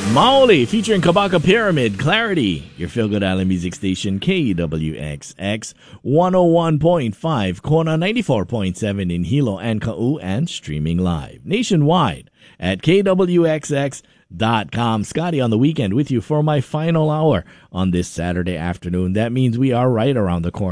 Maoli featuring Kabaka Pyramid, Clarity, your feel-good island music station, KWXX 101.5, Kona 94.7 in Hilo and Kau, and streaming live nationwide at KWXX.com. Scotty on the weekend with you for my final hour on this Saturday afternoon. That means we are right around the corner